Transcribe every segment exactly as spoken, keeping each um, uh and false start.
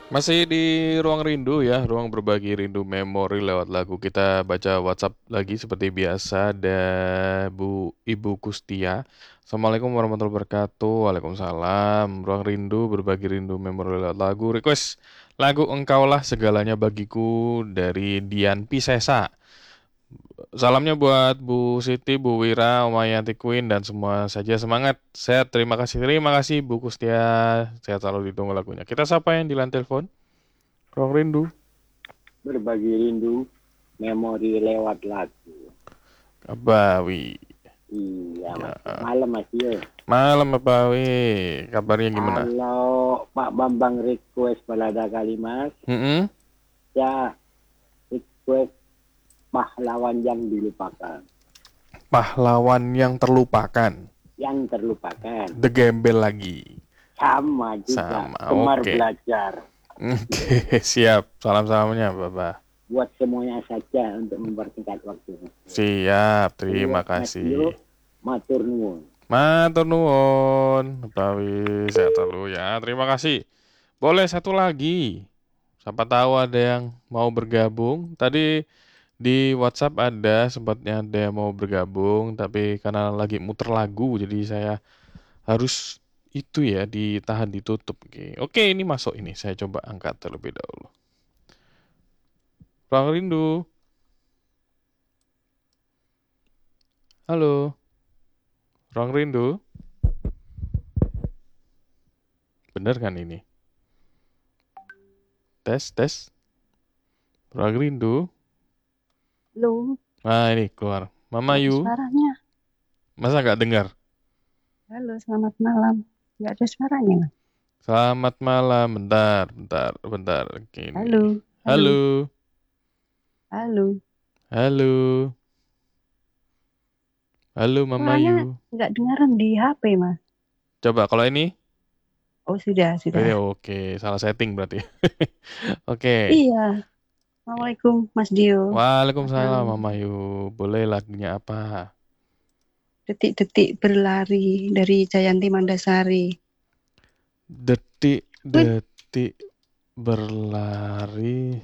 Masih di ruang rindu ya, ruang berbagi rindu memori lewat lagu. Kita baca WhatsApp lagi seperti biasa. Ada Bu Ibu Kustia. Assalamualaikum warahmatullahi wabarakatuh. Waalaikumsalam. Ruang rindu berbagi rindu memori lewat lagu. Request lagu Engkaulah Segalanya Bagiku dari Dian Pisesa. Salamnya buat Bu Siti, Bu Wira, Omayanti Queen, dan semua saja semangat. Sehat, terima kasih. Terima kasih Bu Kustia. Sehat selalu, ditunggu lagunya. Kita sapa yang di line telepon. Ruang rindu. Berbagi rindu memori lewat lagu. Kabawi. Iya, Ya. Mas. Malam, Mas Yo. Malam Kabawi. Kabarnya gimana? Kalau Pak Bambang request balada kali, Mas, Mm-mm. ya request pahlawan yang dilupakan. Pahlawan yang terlupakan. Yang terlupakan. The Gembel lagi. Sama juga. Sama. Gemar Oke. belajar. Oke, siap. Salam-salamnya, Bapak. Buat semuanya saja untuk mempersingkat waktu. Siap. Terima Buat Mas kasih. Yo, matur nuwun. Matur nuwun. Bawi, sehat selalu ya. Terima kasih. Boleh satu lagi. Siapa tahu ada yang mau bergabung. Tadi di WhatsApp ada sempatnya ada yang mau bergabung, tapi karena lagi muter lagu, jadi saya harus itu ya ditahan ditutup. Oke, Oke ini masuk ini. Saya coba angkat terlebih dahulu. Ruang rindu. Halo. Ruang rindu. Bener kan ini? Tes, tes. Ruang rindu. Halo, Nah ini keluar. Mama nggak ada Yu. suaranya. Masa nggak dengar? Halo, selamat malam. Nggak ada suaranya, Mas. Selamat malam. Bentar, bentar, bentar. Gini. Halo, halo, Halo. halo. Halo. Halo Mama Suaranya Yu. nggak dengaran di H P, Mas. Coba kalau ini. Oh, sudah, Oh, ini sudah. oke, salah setting berarti. Oke. Iya. Assalamualaikum, Mas Dio. Waalaikumsalam Malam. Mama Yu. Boleh lagunya apa? Detik-detik berlari dari Jayanti Mandasari. Detik-detik berlari.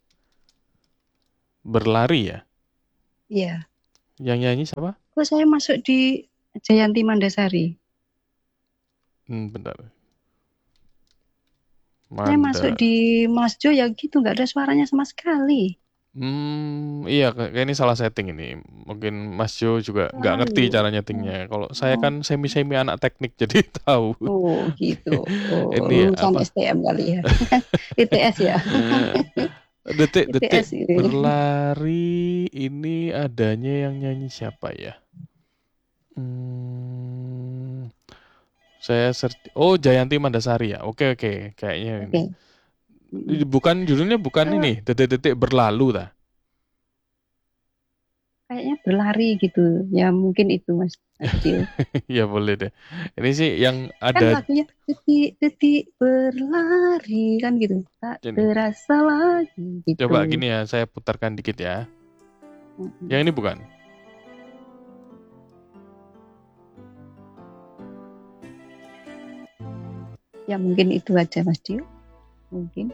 Berlari ya? Iya. Yang nyanyi siapa? Kok saya masuk di Jayanti Mandasari? Hmm, bentar. Saya masuk Manda. di Mas Jo ya gitu, nggak ada suaranya sama sekali. Hmm, iya kayak kayak ini salah setting ini. Mungkin Mas Jo juga nggak ngerti Lalu. cara nyetingnya. Kalau saya Oh, kan semi-semi anak teknik jadi tahu. oh gitu. Oh, Ini lulusan apa? S T M kali ya. I T S ya. Detik-detik I T S ini. berlari ini adanya yang nyanyi siapa ya? Hmm, saya search. Oh, Jayanti Mandasari ya. Oke oke, kayaknya ini. Oke. Mm. Bukan judulnya bukan Eh, ini, detik-detik berlalu ta. kayaknya berlari gitu. Ya mungkin itu Mas Adil. Ya boleh deh. Ini sih yang Kan ada lagunya detik-detik berlari kan gitu. Tak ini. terasa lagi Coba gitu. gini ya, saya putarkan dikit ya. Mm-mm. Yang ini bukan. Ya mungkin itu aja Mas Dio. Mungkin.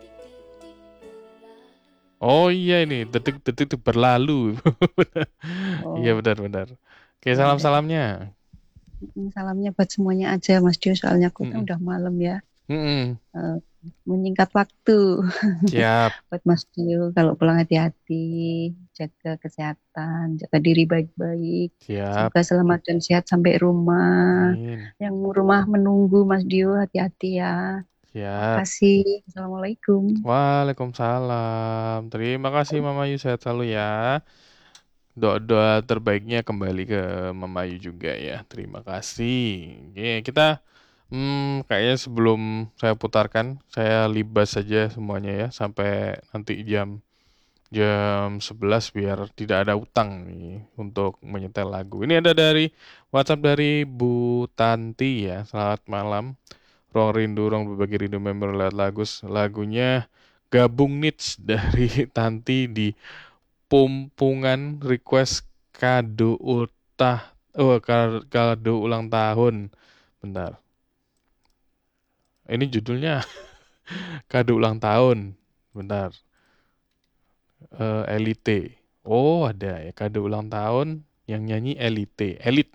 Oh iya ini, detik-detik berlalu. Iya Oh, benar-benar. Oke, ya udah. salam-salamnya. Mm, salamnya buat semuanya aja Mas Dio. Soalnya aku kan Mm-mm. udah malam ya. Mm-mm. Eh, menyingkat waktu. Siap. Buat Mas Dio kalau pulang hati-hati, jaga kesehatan, jaga diri baik-baik. Siap. Semoga selamat dan sehat sampai rumah. Amin. Yang rumah menunggu Mas Dio, hati-hati ya. Siap. Makasih. Assalamualaikum. Waalaikumsalam. Terima kasih Mama Yu, sehat selalu ya. Doa-doa terbaiknya kembali ke Mama Yu juga ya. Terima kasih. Oke, kita hmm, kayaknya sebelum saya putarkan, saya libas saja semuanya ya sampai nanti jam jam sebelas biar tidak ada utang nih untuk menyetel lagu. Ini ada dari WhatsApp dari Bu Tanti ya. Selamat malam. Ruang rindu, ruang berbagi rindu member lewat lagu. Lagunya Gabung Nits dari Tanti di Pumpungan request kado ultah oh ka- kado ulang tahun. Bentar. Ini judulnya Kado ulang tahun. Bentar. Eh, Elite. Oh, ada ya kado ulang tahun yang nyanyi Elite. Elit.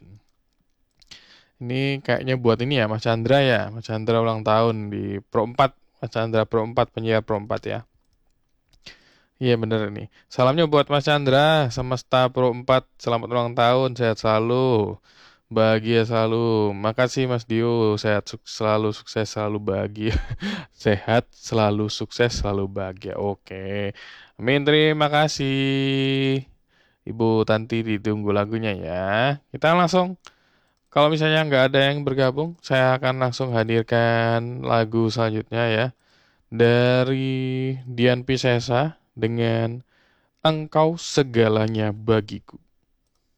Ini kayaknya buat ini ya, Mas Chandra ya. Mas Chandra ulang tahun di Pro empat. Mas Chandra Pro empat, penyiar Pro empat ya. Iya bener nih. Salamnya buat Mas Chandra, semesta Pro empat. Selamat ulang tahun, sehat selalu. Bahagia selalu. Makasih Mas Dio, sehat suk- selalu sukses selalu bahagia. Sehat selalu sukses selalu bahagia. Oke. Amin, terima kasih. Ibu Tanti ditunggu lagunya ya. Kita langsung, kalau misalnya nggak ada yang bergabung, saya akan langsung hadirkan lagu selanjutnya ya. Dari Dian Piscesa dengan Engkau Segalanya Bagiku.